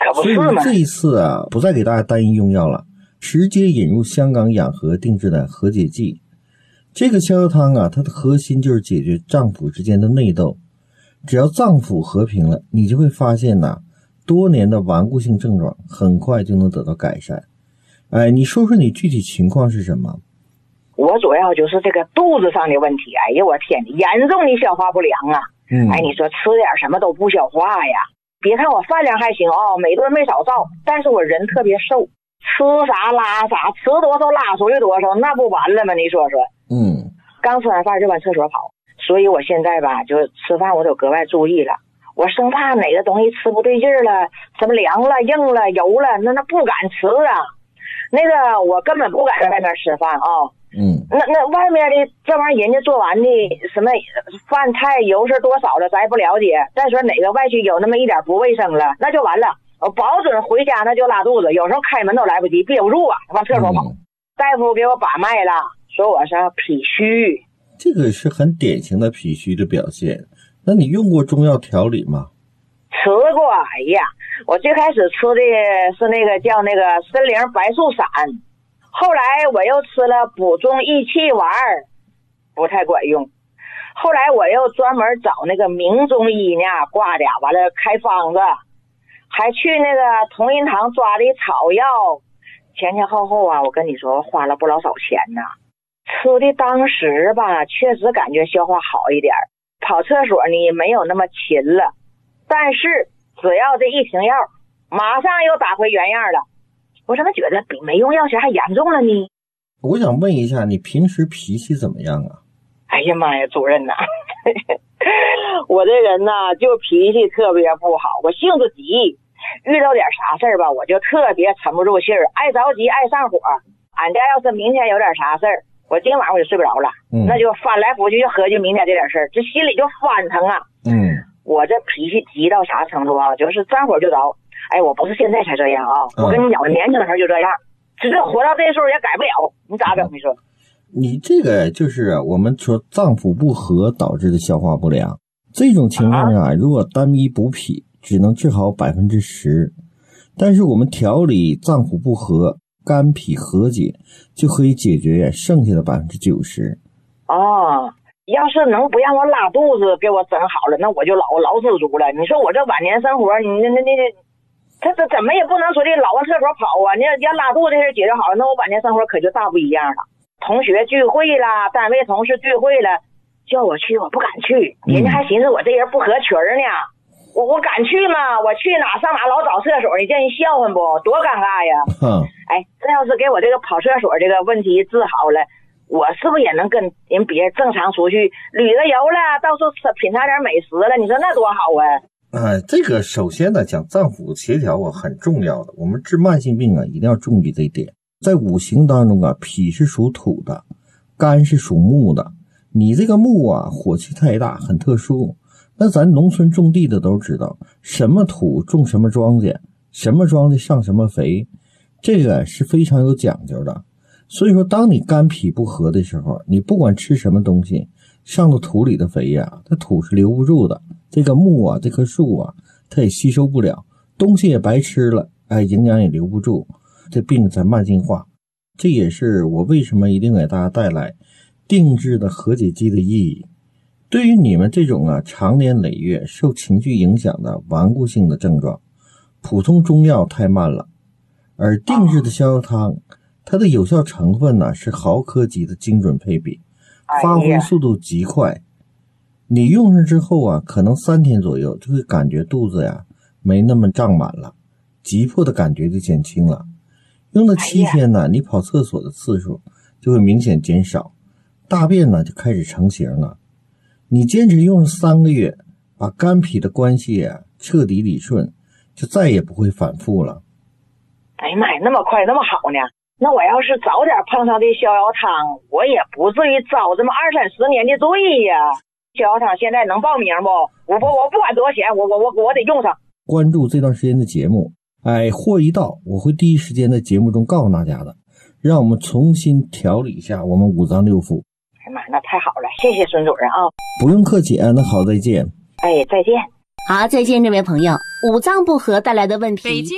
可不是嘛。 所以这一次啊，不再给大家单一用药了，直接引入香港养和定制的和解剂。这个逍遥汤啊，它的核心就是解决脏腑之间的内斗。只要脏腑和平了，你就会发现呐，多年的顽固性症状很快就能得到改善。哎，你说说你具体情况是什么？ 我主要就是这个肚子上的问题。哎呀，我天，严重的消化不良啊！哎，你说吃点什么都不消化呀。别看我饭量还行哦，每顿没少造，但是我人特别瘦，吃啥拉啥，吃多少拉出去多少，那不完了吗？你说说。刚吃完饭就往厕所跑。所以我现在吧，就吃饭我都格外注意了，我生怕哪个东西吃不对劲了，什么凉了、硬了、油了，那不敢吃啊。那个我根本不敢在外面吃饭啊。那外面的这玩意儿人家做完的什么饭菜油是多少了咱也不了解，再说哪个外区有那么一点不卫生了，那就完了，我保准回家那就拉肚子，有时候开门都来不及，憋不住啊，往厕所跑。大夫给我把脉了，说我是脾虚。 这个是很典型的脾虚的表现。那你用过中药调理吗？ 吃过。哎呀，我最开始吃的是那个叫那个参苓白术散，后来我又吃了补中益气丸，不太管用。后来我又专门找那个名中医呢挂的，完了开方子，还去那个同仁堂抓的草药，前前后后啊，我跟你说花了不老少钱呢。吃的当时吧，确实感觉消化好一点，跑厕所呢没有那么勤了，但是只要这一停药，马上又打回原样了。我怎么觉得比没用药前还严重了呢？ 我想问一下，你平时脾气怎么样啊？ 哎呀妈呀，主任呐，我这人呐就脾气特别不好，我性子急，遇到点啥事儿吧，我就特别沉不住气儿，爱着急，爱上火。俺家要是明天有点啥事儿，我今晚上我就睡不着了，那就翻来覆去就合计明天这点事儿，这心里就翻腾啊。我这脾气急到啥程度啊？就是沾火就着。哎，我不是现在才这样啊，我跟你讲，我年轻的时候就这样，只是活到这时候也改不了，你咋整？你说？ 你这个就是我们说脏腑不和导致的消化不良，这种情况啊，如果单一补脾，只能治好10%，但是我们调理脏腑不和，肝脾和解，就可以解决剩下的90%。 哦，要是能不让我拉肚子给我整好了，那我就老知足了。你说我这晚年生活，你他这怎么也不能说的老往厕所跑啊！你要拉肚子这事解决好了，那我晚年生活可就大不一样了。同学聚会啦，单位同事聚会了，叫我去我不敢去，人家还寻思我这人不合群呢。我敢去吗？我去哪上哪老找厕所，你叫人笑话不？多尴尬呀！哎，这要是给我这个跑厕所这个问题治好了，我是不是也能跟人别人正常出去旅个游了，到处品尝点美食了？你说那多好啊！ 这个首先呢，讲脏腑协调很重要的，我们治慢性病啊，一定要注意这一点。在五行当中啊，脾是属土的，肝是属木的。你这个木啊，火气太大，很特殊。那咱农村种地的都知道，什么土种什么庄稼，什么庄稼上什么肥，这个是非常有讲究的。所以说，当你肝脾不和的时候，你不管吃什么东西，上到土里的肥呀，它土是留不住的。这个木啊，这棵树啊，它也吸收不了，东西也白吃了，营养也留不住，这病才慢性化。这也是我为什么一定给大家带来定制的和解剂的意义。对于你们这种长年累月受情绪影响的顽固性的症状，普通中药太慢了，而定制的逍遥汤，它的有效成分呢是毫克级的精准配比，发挥速度极快。你用上之后啊，可能3天左右就会感觉肚子呀没那么胀满了，急迫的感觉就减轻了。用了7天呢，你跑厕所的次数就会明显减少，大便呢就开始成型了。你坚持用3个月，把肝脾的关系彻底理顺，就再也不会反复了。 哎呀妈呀，那么快那么好呢？那我要是早点碰上这逍遥汤，我也不至于遭这么20-30年的罪呀。逍遥汤现在能报名不？我不管多少钱，我得用上。 关注这段时间的节目，货一到我会第一时间在节目中告诉大家的，让我们重新调理一下我们五脏六腑。 哎妈，那太好了，谢谢孙主任啊！ 不用客气那好，再见。 再见。 好，再见，这位朋友。五脏不和带来的问题，